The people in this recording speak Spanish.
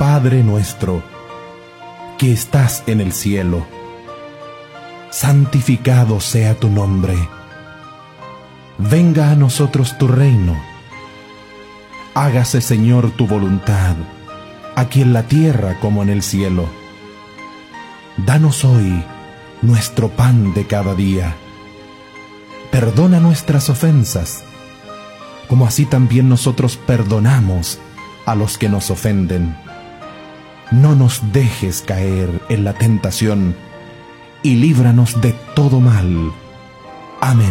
Padre nuestro, que estás en el cielo, santificado sea tu nombre. Venga a nosotros tu reino. Hágase, Señor, tu voluntad, aquí en la tierra como en el cielo. Danos hoy nuestro pan de cada día. Perdona nuestras ofensas, como así también nosotros perdonamos a los que nos ofenden. No nos dejes caer en la tentación, y líbranos de todo mal. Amén.